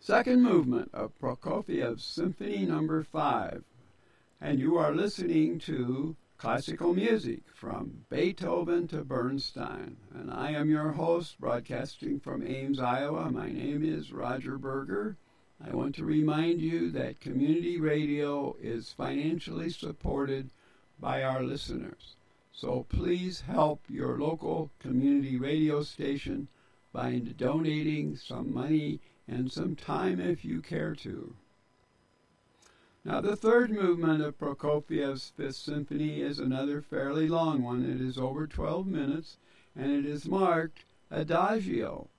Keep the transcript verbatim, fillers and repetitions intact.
second movement of Prokofiev's Symphony Number five, and you are listening to classical music from Beethoven to Bernstein. And I am your host, broadcasting from Ames, Iowa. My name is Roger Berger. I want to remind you that community radio is financially supported by our listeners. So please help your local community radio station by donating some money and some time if you care to. Now, the third movement of Prokofiev's Fifth Symphony is another fairly long one. It is over twelve minutes, and it is marked Adagio.